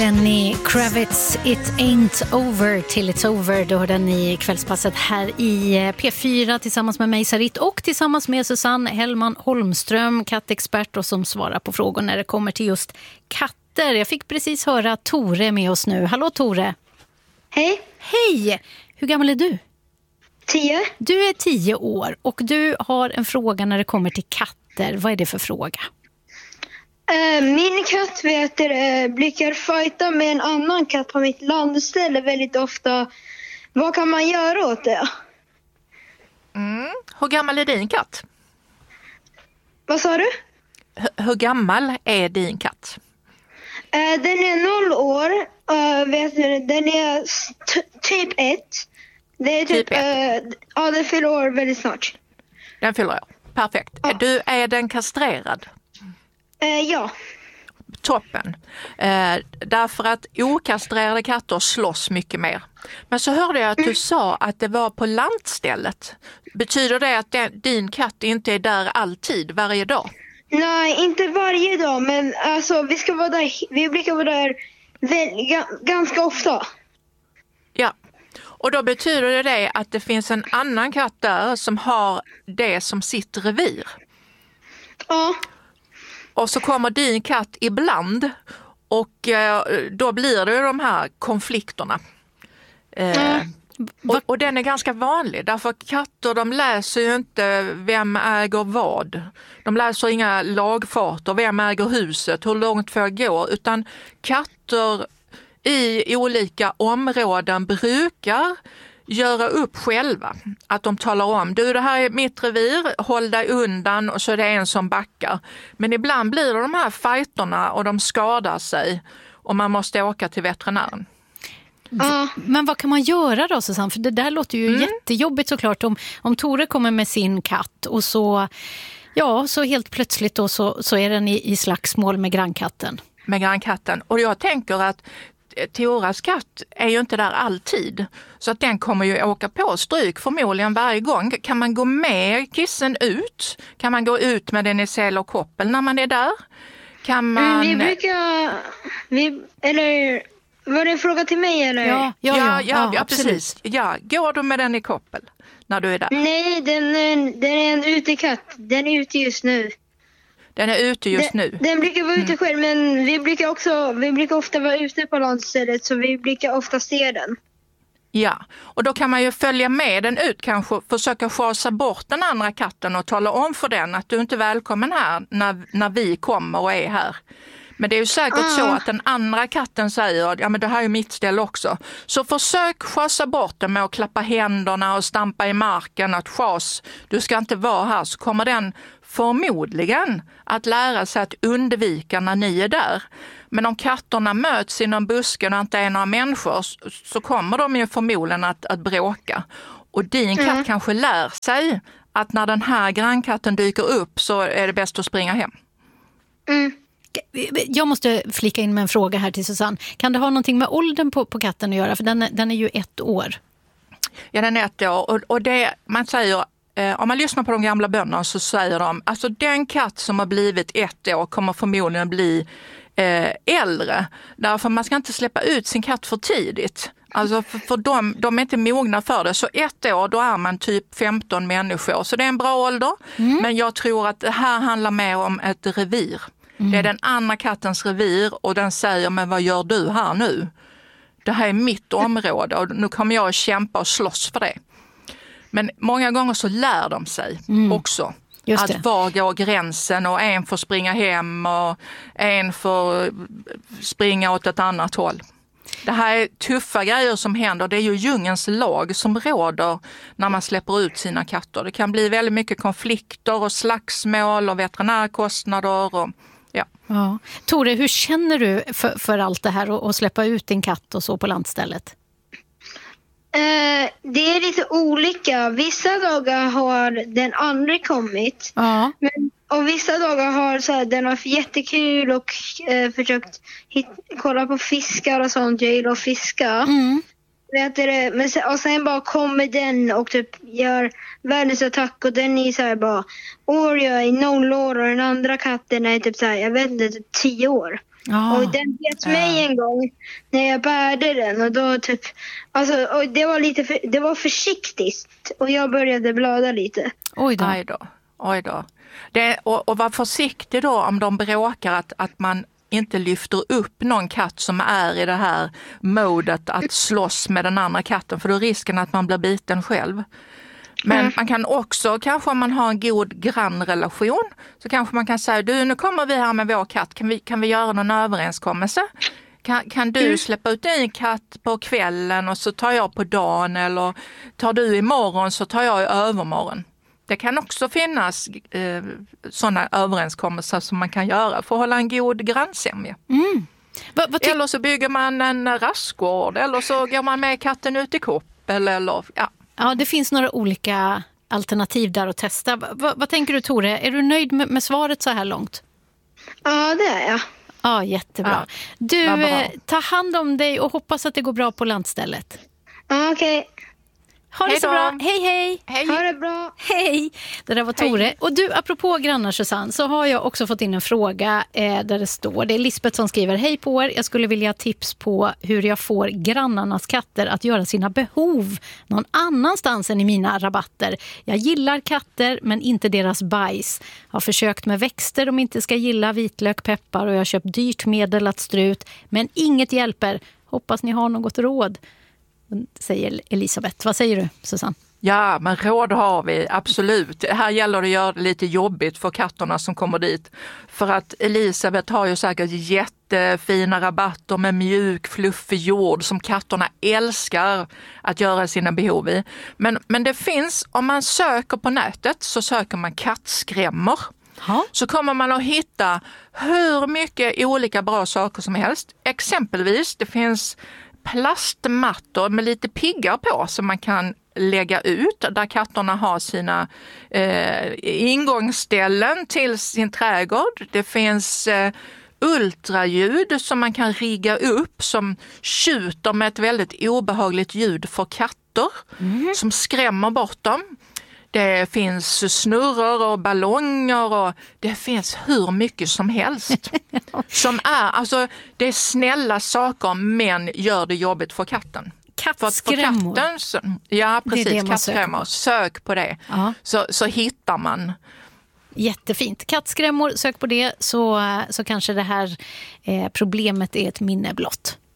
Lenny Kravitz, It Ain't Over Till It's Over. Då hörde ni kvällspasset här i P4 tillsammans med mig Sarit och tillsammans med Susanne Hellman Holmström, kattexpert och som svarar på frågor när det kommer till just katter. Jag fick precis höra Tore med oss nu. Hallå Tore! Hej! Hej! Hur gammal är du? 10. Du är 10 år och du har en fråga när det kommer till katter. Vad är det för fråga? Min katt brukar fighta med en annan katt på mitt landställe väldigt ofta. Vad kan man göra åt det? Hur gammal är din katt? Vad sa du? Hur gammal är din katt? Den är 0 år. Den är typ 1. Det är typ ja, den fyller år väldigt snart. Den fyller år. Perfekt. Ja. Är den kastrerad? Ja. Toppen. Därför att okastrerade katter slåss mycket mer. Men så hörde jag att du sa att det var på lantstället. Betyder det att din katt inte är där alltid, varje dag? Nej, inte varje dag, men alltså vi brukar vara där ganska ofta. Ja. Och då betyder det att det finns en annan katt där som har det som sitt revir. Ja. Och så kommer din katt ibland och då blir det de här konflikterna. Och den är ganska vanlig därför att katter de läser ju inte vem äger vad. De läser inga lagfarter, vem äger huset, hur långt får jag gå, utan katter i olika områden brukar göra upp själva. Att de talar om, du det här är mitt revir, håll dig undan och så är det en som backar. Men ibland blir det de här fighterna och de skadar sig och man måste åka till veterinären. Men vad kan man göra då Susanne? För det där låter ju jättejobbigt såklart om Tore kommer med sin katt och så helt plötsligt då så är den i slagsmål med grannkatten. Med grannkatten. Och jag tänker att Teoras katt är ju inte där alltid. Så att den kommer ju åka på stryk förmodligen varje gång. Kan man gå med kissen ut? Kan man gå ut med den i sel och koppel när man är där? Kan man... Eller var det en fråga till mig eller? Ja, precis. Ja, går du med den i koppel när du är där? Nej, den är en utekatt. Den är ute just nu. Den är ute just nu. Den brukar vara ute själv, men vi brukar ofta vara ute på landstället så vi brukar ofta se den. Ja, och då kan man ju följa med den ut, kanske försöka schasa bort den andra katten och tala om för den att du inte är välkommen här när vi kommer och är här. Men det är ju säkert så att den andra katten säger, ja men det här är mitt ställe också. Så försök schasa bort den med att klappa händerna och stampa i marken, att du ska inte vara här, så kommer den förmodligen att lära sig att undvika när ni är där. Men om katterna möts i någon buske och inte är några människor så kommer de ju förmodligen att bråka. Och din katt kanske lär sig att när den här grannkatten dyker upp så är det bäst att springa hem. Jag måste flika in med en fråga här till Susanne. Kan det ha någonting med åldern på katten att göra? För den är ju 1 år. Ja, den är 1 år. Och det man säger... Om man lyssnar på de gamla bönderna så säger de alltså den katt som har blivit 1 år kommer förmodligen bli äldre. Därför man ska inte släppa ut sin katt för tidigt. Alltså för de är inte mogna för det. Så 1 år då är man typ 15 människor. Så det är en bra ålder. Men jag tror att det här handlar mer om ett revir. Det är den andra kattens revir och den säger men vad gör du här nu? Det här är mitt område och nu kommer jag att kämpa och slåss för det. Men många gånger så lär de sig också att var går gränsen och en får springa hem och en får springa åt ett annat håll. Det här är tuffa grejer som händer. Det är ju djungens lag som råder när man släpper ut sina katter. Det kan bli väldigt mycket konflikter och slagsmål och veterinärkostnader och ja. Tore, hur känner du för allt det här och släppa ut din katt och så på landstället? Det är lite olika. Vissa dagar har den andra kommit. Ja. Och vissa dagar har den haft jättekul och försökt kolla på fiskar och sånt. Jag gillar att fiska. Och sen bara kommer den och typ gör världens attack och den är så här bara jag är 0 år och den andra katten är typ så här, jag vet inte, 10 år. Och den bet mig en gång när jag bärde den. Och då typ, alltså, och det var försiktigt. Och jag började blöda lite. Oj då. Och var försiktig då om de bråkar att man inte lyfter upp någon katt som är i det här modet att slåss med den andra katten. För då är risken att man blir biten själv. Men man kan också, kanske om man har en god grannrelation, så kanske man kan säga, du, nu kommer vi här med vår katt, kan vi göra någon överenskommelse? Kan du släppa ut en katt på kvällen och så tar jag på dagen, eller tar du imorgon så tar jag i övermorgon? Det kan också finnas sådana överenskommelser som man kan göra för att hålla en god grannsämja. Eller så bygger man en rastgård, eller så går man med katten ut i koppel, eller Ja, det finns några olika alternativ där att testa. Vad tänker du, Tore? Är du nöjd med svaret så här långt? Ja, det är jag. Ja, jättebra. Du, ta hand om dig och hoppas att det går bra på lantstället. Ja, okej. Ha det så bra. Hej. Ha det bra. Hej. Det där var Tore. Hej. Och du, apropå grannar, Susanne, så har jag också fått in en fråga där det står. Det är Lisbeth som skriver: hej på er, jag skulle vilja ha tips på hur jag får grannarnas katter att göra sina behov någon annanstans än i mina rabatter. Jag gillar katter men inte deras bajs. Har försökt med växter de inte ska gilla, vitlök, peppar, och jag har köpt dyrt medel att strö ut, men inget hjälper. Hoppas ni har något råd, säger Elisabeth. Vad säger du, Susanne? Ja, men råd har vi, absolut. Här gäller det att göra det lite jobbigt för katterna som kommer dit. För att Elisabeth har ju säkert jättefina rabatter med mjuk, fluffig jord som katterna älskar att göra sina behov i. Men det finns, om man söker på nätet så söker man kattskrämmor. Så kommer man att hitta hur mycket olika bra saker som helst. Exempelvis, det finns plastmattor med lite piggar på som man kan lägga ut där katterna har sina ingångsställen till sin trädgård. Det finns ultraljud som man kan rigga upp som tjuter med ett väldigt obehagligt ljud för katter som skrämmer bort dem. Det finns snurror och ballonger och det finns hur mycket som helst. Som är, alltså det är snälla saker men gör det jobbigt för katten. Kattskrämmor. För katten, ja, precis, kattskrämmor. Sök på det. Så hittar man. Jättefint. Kattskrämmor, sök på det så kanske det här problemet är ett minne blott.